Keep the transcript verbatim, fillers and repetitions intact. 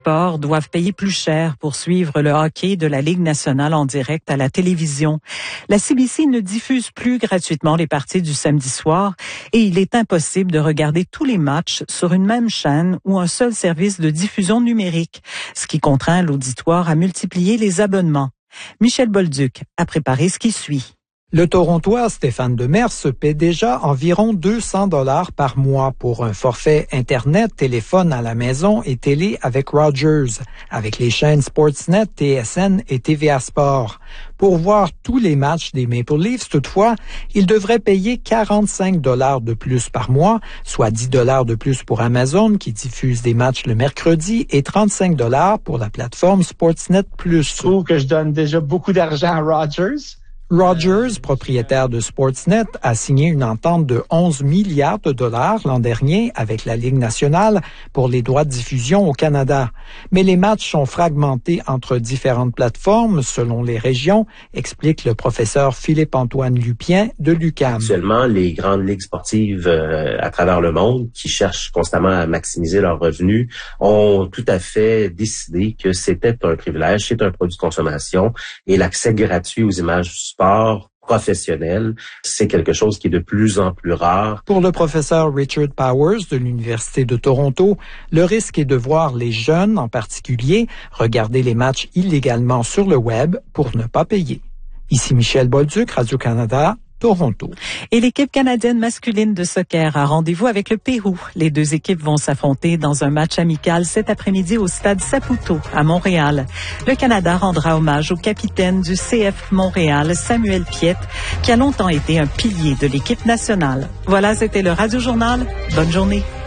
sports doivent payer plus cher pour suivre le hockey de la Ligue nationale en direct à la télévision. La C B C ne diffuse plus gratuitement les parties du samedi soir et il est impossible de regarder tous les matchs sur une même chaîne ou un seul service de diffusion numérique, ce qui contraint l'auditoire à multiplier les abonnements. Michel Bolduc a préparé ce qui suit. Le Torontois Stéphane Demers se paie déjà environ deux cents dollars par mois pour un forfait Internet, téléphone à la maison et télé avec Rogers, avec les chaînes Sportsnet, T S N et T V A Sport. Pour voir tous les matchs des Maple Leafs, toutefois, il devrait payer quarante-cinq dollars de plus par mois, soit dix dollars de plus pour Amazon qui diffuse des matchs le mercredi et trente-cinq dollars pour la plateforme Sportsnet plus. Je trouve que je donne déjà beaucoup d'argent à Rogers. Rogers, propriétaire de Sportsnet, a signé une entente de onze milliards de dollars l'an dernier avec la Ligue nationale pour les droits de diffusion au Canada. Mais les matchs sont fragmentés entre différentes plateformes selon les régions, explique le professeur Philippe-Antoine Lupien de l'U Q A M. Actuellement, les grandes ligues sportives euh, à travers le monde qui cherchent constamment à maximiser leurs revenus ont tout à fait décidé que c'était un privilège, c'est un produit de consommation et l'accès gratuit aux images du sport professionnel, c'est quelque chose qui est de plus en plus rare. Pour le professeur Richard Powers de l'Université de Toronto, le risque est de voir les jeunes, en particulier, regarder les matchs illégalement sur le web pour ne pas payer. Ici Michel Bolduc, Radio-Canada, Toronto. Et l'équipe canadienne masculine de soccer a rendez-vous avec le Pérou. Les deux équipes vont s'affronter dans un match amical cet après-midi au stade Saputo à Montréal. Le Canada rendra hommage au capitaine du C F Montréal, Samuel Piette, qui a longtemps été un pilier de l'équipe nationale. Voilà, c'était le Radio Journal. Bonne journée.